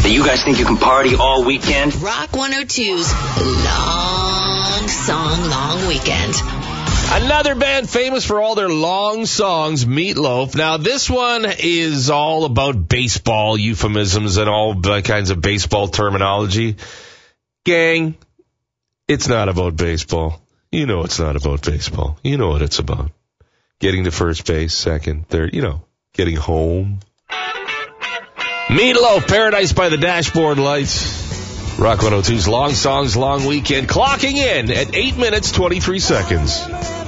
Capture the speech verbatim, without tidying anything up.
that you guys think you can party all weekend? Rock one oh two's Long Song Long Weekend. Another band famous for all their long songs, Meatloaf. Now, this one is all about baseball euphemisms and all kinds of baseball terminology. Gang, it's not about baseball. You know it's not about baseball. You know what it's about. Getting to first base, second, third, you know, getting home. Meatloaf, Paradise by the Dashboard Lights. Rock one oh two's Long Songs, Long Weekend, clocking in at eight minutes, twenty-three seconds.